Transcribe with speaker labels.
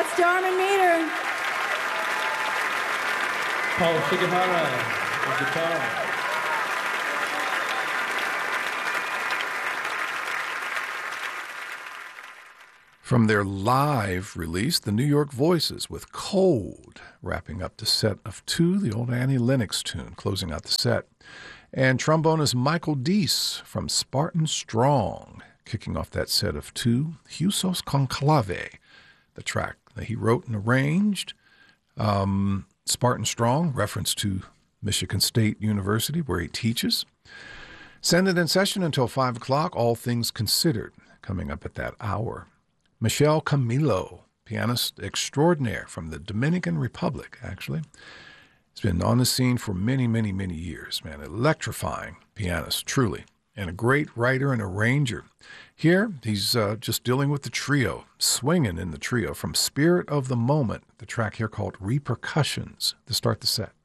Speaker 1: That's Darman Meter.
Speaker 2: Paul Shigehara on guitar.
Speaker 3: From their live release, the New York Voices with Cold, wrapping up the set of two, the old Annie Lennox tune, closing out the set. And trombonist Michael Deese from Spartan Strong, kicking off that set of two, Huesos Conclave, the track that he wrote and arranged. Spartan Strong, reference to Michigan State University, where he teaches. Send it in session until 5 o'clock, All Things Considered, coming up at that hour. Michelle Camilo, pianist extraordinaire from the Dominican Republic, actually. He's been on the scene for many, many, many years, man. Electrifying pianist, truly, and a great writer and arranger. Here, he's just dealing with the trio, swinging in the trio from Spirit of the Moment, the track here called Repercussions, to start the set.